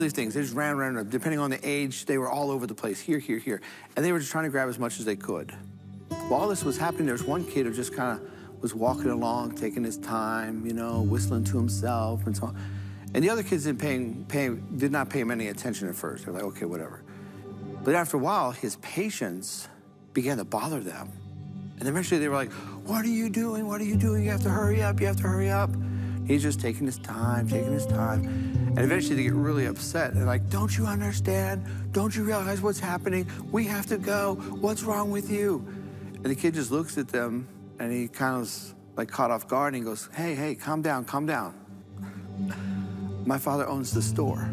these things. They just ran. Depending on the age, they were all over the place, here, here, here. And they were just trying to grab as much as they could. While all this was happening, there was one kid who just kind of was walking along, taking his time, you know, whistling to himself and so on. And the other kids did not pay him any attention at first. They're like, okay, whatever. But after a while, his patience began to bother them. And eventually they were like, what are you doing? What are you doing? You have to hurry up. You have to hurry up. He's just taking his time, taking his time. And eventually they get really upset. They're like, don't you understand? Don't you realize what's happening? We have to go. What's wrong with you? And the kid just looks at them, and he kind of is like caught off guard, and he goes, hey, calm down, calm down. My father owns the store.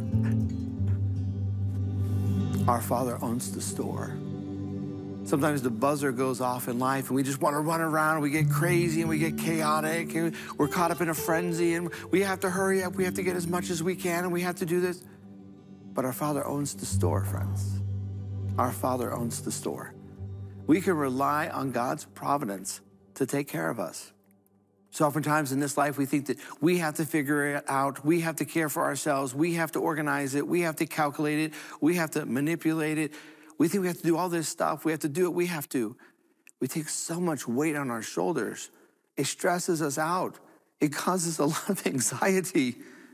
Our Father owns the store. Sometimes the buzzer goes off in life and we just want to run around and we get crazy and we get chaotic and we're caught up in a frenzy and we have to hurry up, we have to get as much as we can and we have to do this. But our Father owns the store, friends. Our Father owns the store. We can rely on God's providence to take care of us. So oftentimes in this life, we think that we have to figure it out. We have to care for ourselves. We have to organize it. We have to calculate it. We have to manipulate it. We think we have to do all this stuff. We have to do it. We have to. We take so much weight on our shoulders. It stresses us out. It causes a lot of anxiety.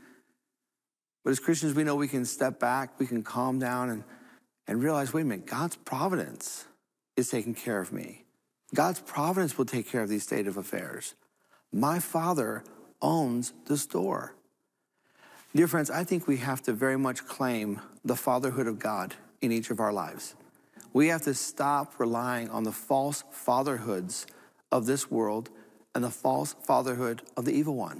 But as Christians, we know we can step back. We can calm down and realize, wait a minute, God's providence is taking care of me. God's providence will take care of these state of affairs. My Father owns the store. Dear friends, I think we have to very much claim the fatherhood of God in each of our lives. We have to stop relying on the false fatherhoods of this world and the false fatherhood of the evil one.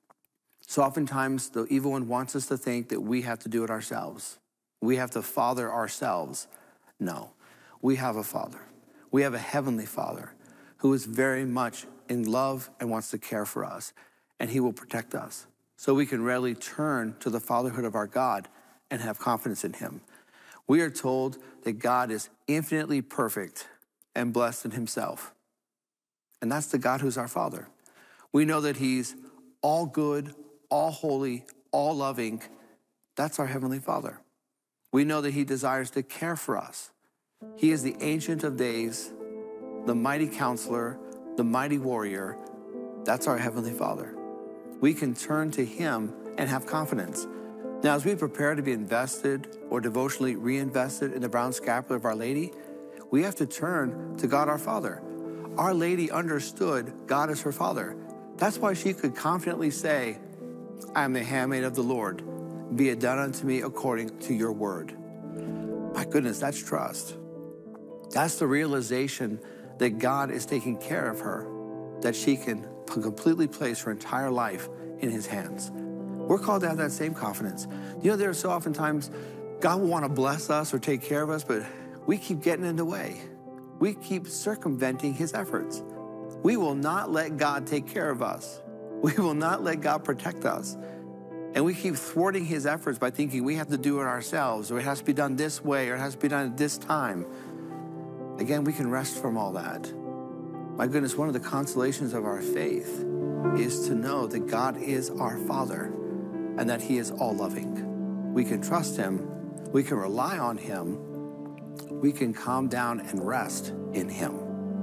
So oftentimes the evil one wants us to think that we have to do it ourselves. We have to father ourselves. No, we have a Father. We have a heavenly Father who is very much in love and wants to care for us, and he will protect us. So we can readily turn to the fatherhood of our God and have confidence in him. We are told that God is infinitely perfect and blessed in himself. And that's the God who's our Father. We know that he's all good, all holy, all loving. That's our Heavenly Father. We know that he desires to care for us. He is the Ancient of Days, the mighty counselor, the mighty warrior. That's our Heavenly Father. We can turn to him and have confidence. Now, as we prepare to be invested or devotionally reinvested in the brown scapular of Our Lady, we have to turn to God our Father. Our Lady understood God as her Father. That's why she could confidently say, I am the handmaid of the Lord. Be it done unto me according to your word. My goodness, that's trust. That's the realization that God is taking care of her, that she can completely place her entire life in his hands. We're called to have that same confidence. You know, there are so often times God will want to bless us or take care of us, but we keep getting in the way. We keep circumventing his efforts. We will not let God take care of us. We will not let God protect us. And we keep thwarting his efforts by thinking we have to do it ourselves, or it has to be done this way, or it has to be done at this time. Again, we can rest from all that. My goodness, one of the consolations of our faith is to know that God is our Father and that he is all-loving. We can trust him. We can rely on him. We can calm down and rest in him.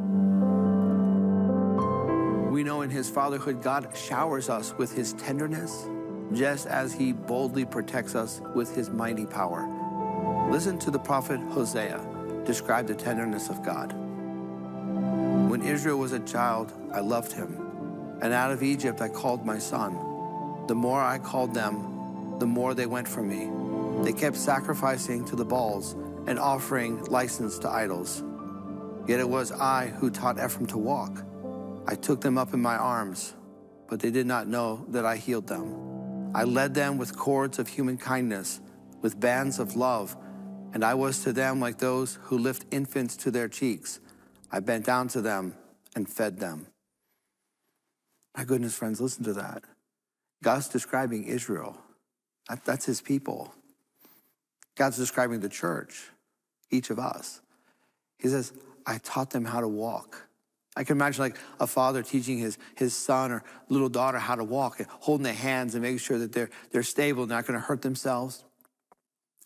We know in his fatherhood, God showers us with his tenderness, just as he boldly protects us with his mighty power. Listen to the prophet Hosea describe the tenderness of God. When Israel was a child, I loved him, and out of Egypt I called my son. The more I called them, the more they went from me. They kept sacrificing to the Baals and offering license to idols. Yet it was I who taught Ephraim to walk. I took them up in my arms, but they did not know that I healed them. I led them with cords of human kindness, with bands of love, and I was to them like those who lift infants to their cheeks. I bent down to them and fed them. My goodness, friends, listen to that. God's describing Israel. That's his people. God's describing the church, each of us. He says, I taught them how to walk. I can imagine like a father teaching his son or little daughter how to walk and holding their hands and making sure that they're stable, not going to hurt themselves.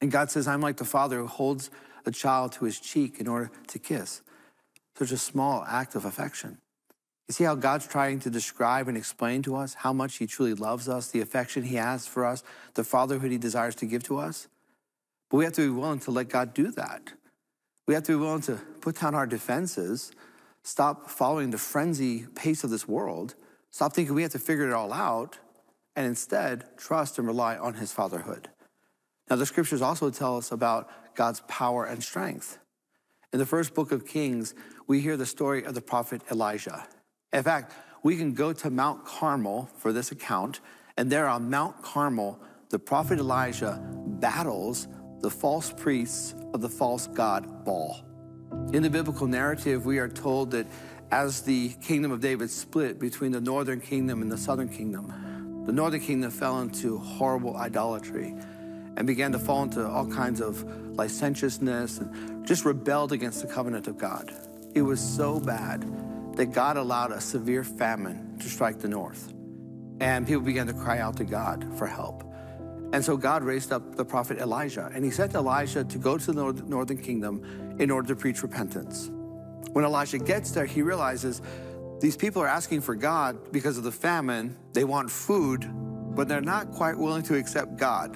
And God says, I'm like the father who holds a child to his cheek in order to kiss. Such a small act of affection. You see how God's trying to describe and explain to us how much he truly loves us, the affection he has for us, the fatherhood he desires to give to us? But we have to be willing to let God do that. We have to be willing to put down our defenses, stop following the frenzy pace of this world, stop thinking we have to figure it all out, and instead trust and rely on his fatherhood. Now, the scriptures also tell us about God's power and strength. In the first book of Kings, we hear the story of the prophet Elijah. In fact, we can go to Mount Carmel for this account, and there on Mount Carmel, the prophet Elijah battles the false priests of the false god Baal. In the biblical narrative, we are told that as the kingdom of David split between the northern kingdom and the southern kingdom, the northern kingdom fell into horrible idolatry and began to fall into all kinds of licentiousness and just rebelled against the covenant of God. It was so bad that God allowed a severe famine to strike the north. And people began to cry out to God for help. And so God raised up the prophet Elijah, and he sent Elijah to go to the northern kingdom in order to preach repentance. When Elijah gets there, he realizes these people are asking for God because of the famine. They want food, but they're not quite willing to accept God.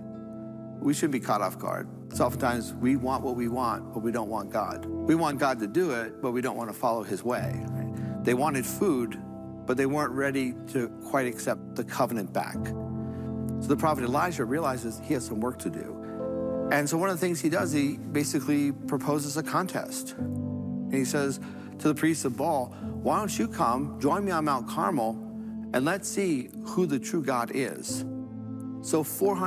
We shouldn't be caught off guard. Oftentimes we want what we want, but we don't want God. We want God to do it, but we don't want to follow his way. Right? They wanted food, but they weren't ready to quite accept the covenant back. So the prophet Elijah realizes he has some work to do. And so one of the things he does, he basically proposes a contest. And he says to the priests of Baal, why don't you come, join me on Mount Carmel, and let's see who the true God is. So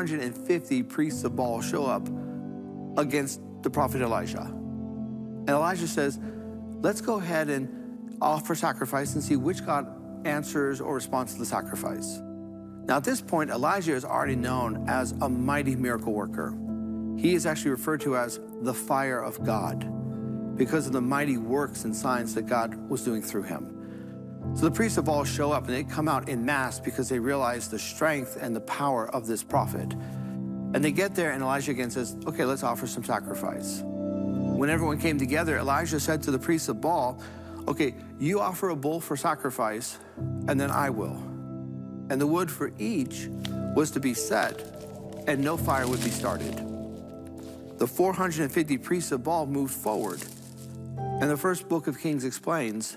450 priests of Baal show up against the prophet Elijah. And Elijah says, let's go ahead and offer sacrifice and see which God answers or responds to the sacrifice. Now at this point, Elijah is already known as a mighty miracle worker. He is actually referred to as the fire of God because of the mighty works and signs that God was doing through him. So the priests of Baal show up and they come out en masse because they realize the strength and the power of this prophet. And they get there and Elijah again says, okay, let's offer some sacrifice. When everyone came together, Elijah said to the priests of Baal, okay, you offer a bull for sacrifice and then I will. And the wood for each was to be set and no fire would be started. The 450 priests of Baal moved forward. And the first book of Kings explains,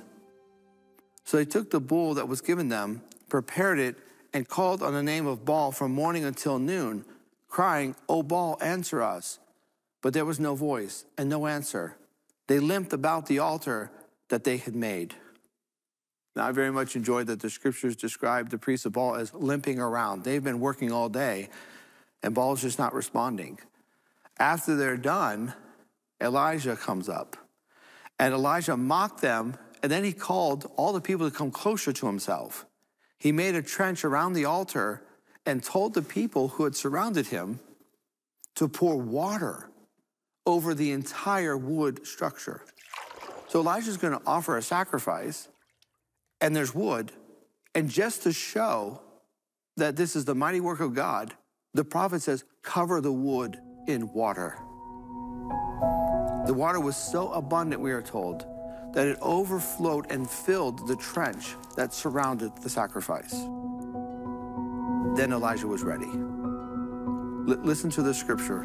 so they took the bull that was given them, prepared it, and called on the name of Baal from morning until noon, crying, O Baal, answer us. But there was no voice and no answer. They limped about the altar that they had made. Now, I very much enjoyed that the scriptures describe the priests of Baal as limping around. They've been working all day, and Baal's just not responding. After they're done, Elijah comes up, and Elijah mocked them, and then he called all the people to come closer to himself. He made a trench around the altar and told the people who had surrounded him to pour water over the entire wood structure. So Elijah's going to offer a sacrifice, and there's wood. And just to show that this is the mighty work of God, the prophet says, cover the wood in water. The water was so abundant, we are told, that it overflowed and filled the trench that surrounded the sacrifice. Then Elijah was ready. Listen to the scripture.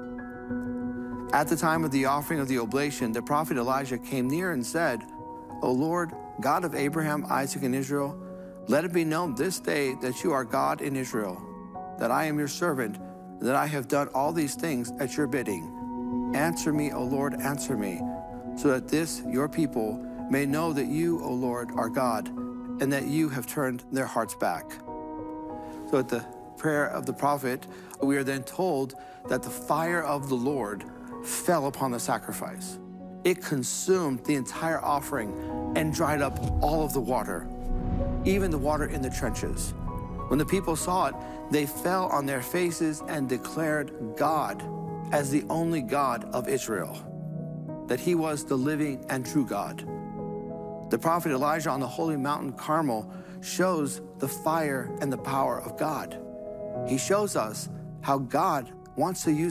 At the time of the offering of the oblation, the prophet Elijah came near and said, O Lord, God of Abraham, Isaac, and Israel, let it be known this day that you are God in Israel, that I am your servant, and that I have done all these things at your bidding. Answer me, O Lord, answer me, so that this, your people, may know that you, O Lord, are God, and that you have turned their hearts back. So at the prayer of the prophet, we are then told that the fire of the Lord fell upon the sacrifice. It consumed the entire offering and dried up all of the water, even the water in the trenches. When the people saw it, they fell on their faces and declared God as the only God of Israel, that he was the living and true God. The prophet Elijah on the holy mountain Carmel shows the fire and the power of God. He shows us how God wants to use